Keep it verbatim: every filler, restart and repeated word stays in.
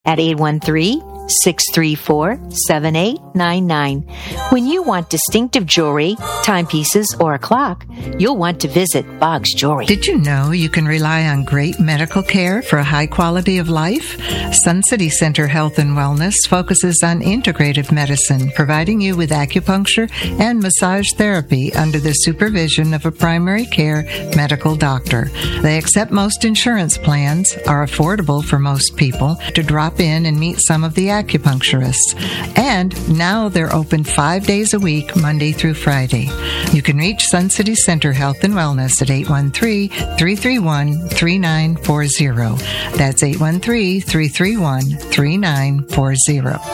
at eight one three, six three four, seven eight nine nine. When you want distinctive jewelry, timepieces, or a clock, you'll want to visit Boggs Jewelry. Did you know you can rely on great medical care for a high quality of life? Sun City Center Health and Wellness focuses on integrative medicine, providing you with acupuncture and massage therapy under the supervision of a primary care medical doctor. They accept most insurance plans, are affordable for most people to drop in and meet some of the acupuncturists. And now they're open five days a week, Monday through Friday. You can reach Sun City Center Health and Wellness at eight one three, three three one, three nine four zero. That's eight one three, three three one, three nine four zero.